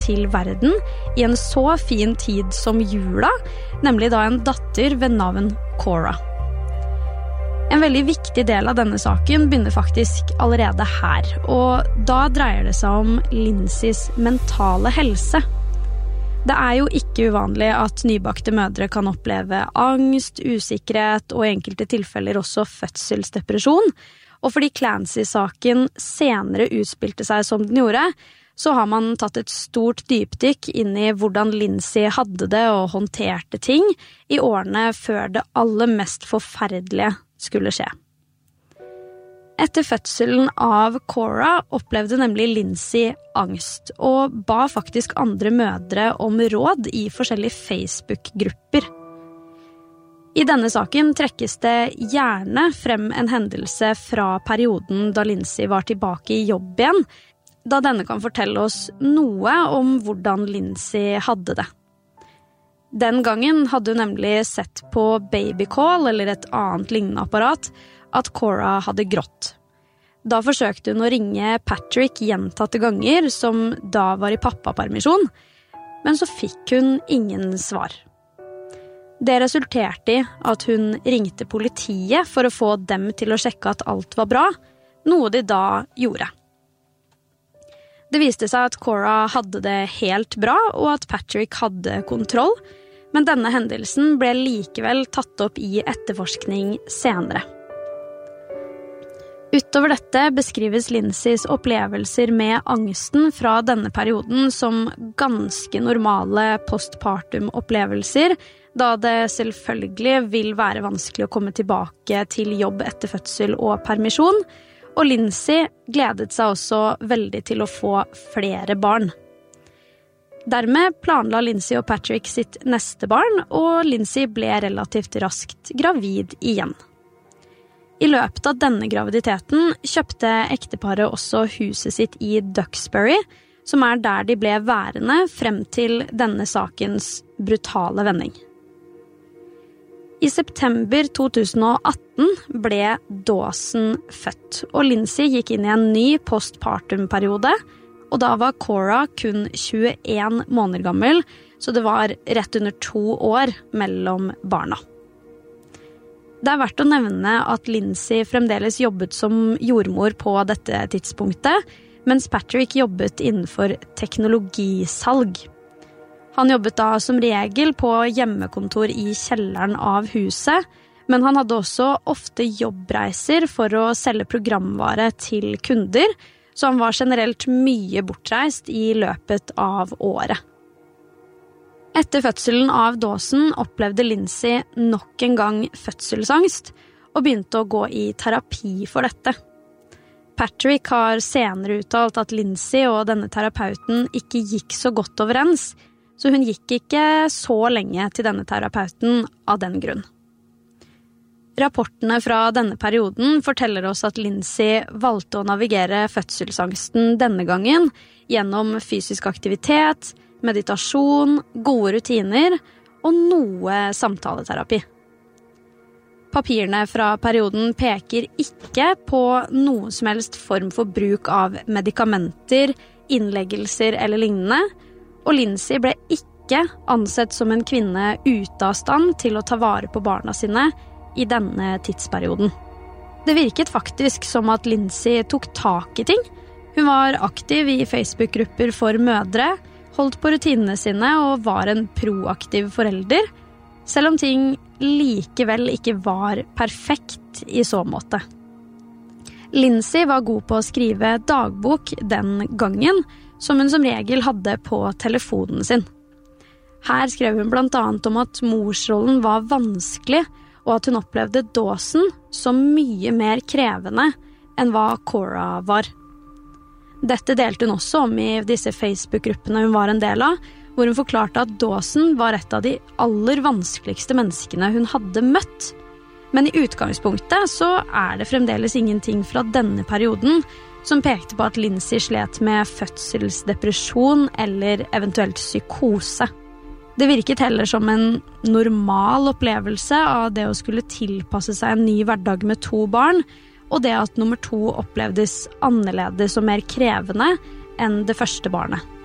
til verden i en så fin tid som jula, nemlig da en datter ved navn Cora. En veldig viktig del av denne saken begynner faktisk allerede her, og da dreier det seg om Lindsays mentale helse. Det jo ikke uvanlig at nybakte mødre kan oppleve angst, usikkerhet og i enkelte tilfeller også fødselsdepresjon, og fordi Clancy-saken senere utspilte seg som den gjorde, så har man tatt et stort dypdykk inn i hvordan Lindsay hadde det og håndterte ting i årene før det aller mest forferdelige skulle skje. Etter fødselen av Cora opplevde nemlig Lindsay angst, og ba faktisk andre mødre om råd i forskjellige Facebook-grupper. I denne saken trekkes det gjerne frem en hendelse fra perioden da Lindsay var tilbake i jobb igjen, da denne kan fortelle oss noe om hvordan Lindsay hadde det. Den gangen hadde hun nemlig sett på babycall eller et annet lignende apparat at Cora hadde grått. Da forsøkte hun å ringe Patrick gjentatte ganger, som da var i pappapermisjon, men så fikk hun ingen svar. Det resulterte i at hun ringte politiet for å få dem til å sjekke at alt var bra, noe de da gjorde. Det viste seg at Cora hadde det helt bra, og at Patrick hadde kontroll, men denne hendelsen ble likevel tatt opp i etterforskning senere. Utover dette beskrives Lindsays opplevelser med angsten fra denne perioden som ganske normale postpartum-opplevelser, da det selvfølgelig vil være vanskelig å komme tilbake til jobb etter fødsel og permisjon, og Lindsay gledet seg også veldig til å få flere barn. Dermed planla Lindsay og Patrick sitt neste barn, og Lindsay ble relativt raskt gravid igjen. I løpet av denne graviditeten kjøpte ekteparet også huset sitt i Duxbury, som der de ble værende frem til denne sakens brutale vending. I september 2018 ble Dawson født, og Lindsay gikk inn i en ny postpartum-periode, og da var Cora kun 21 måneder gammel, så det var rett under 2 år mellom barna. Det verdt å nevne at Lindsay fremdeles jobbet som jordmor på dette tidspunktet, mens Patrick jobbet innenfor teknologisalg. Han jobbet da som regel på hjemmekontor i kjelleren av huset, men han hadde også ofte jobbreiser for å selge programvare til kunder, så han var generelt mye bortreist i løpet av året. Etter fødselen av Dawson opplevde Lindsay nok en gang fødselsangst, og begynte å gå i terapi for dette. Patrick har senere uttalt at Lindsay og denne terapeuten ikke gikk så godt overens, så hun gikk ikke så lenge til denne terapeuten av den grunn. Rapportene fra denne perioden forteller oss at Lindsay valgte å navigere fødselsangsten denne gangen gjennom fysisk aktivitet, meditasjon, gode rutiner og noe samtaleterapi. Papirene fra perioden peker ikke på noen som helst form for bruk av medikamenter, innleggelser eller lignende, og Lindsay ble ikke ansett som en kvinne ute av stand til å ta vare på barna sine i denne tidsperioden. Det virket faktisk som at Lindsay tok tak i ting. Hun var aktiv i Facebook-grupper for mødre, holdt på rutinene sine og var en proaktiv forelder, selv om ting likevel ikke var perfekt i så måte. Lindsay var god på å skrive dagbok den gangen, som hun som regel hadde på telefonen sin. Her skrev hun blant annet om at morsrollen var vanskelig, og at hun opplevde Dawson som mye mer krevende enn hva Cora var. Dette delte hun også om i disse Facebook-gruppene hun var en del av, hvor hun forklarte at Dawson var et av de aller vanskeligste menneskene hun hadde møtt. Men i utgangspunktet så det fremdeles ingenting fra denne perioden som pekte på at Lindsay slet med fødselsdepresjon eller eventuelt psykose. Det virket heller som en normal opplevelse av det å skulle tilpasse seg en ny hverdag med 2 barn, og det at nummer 2 opplevdes annerledes og mer krevende enn det første barnet.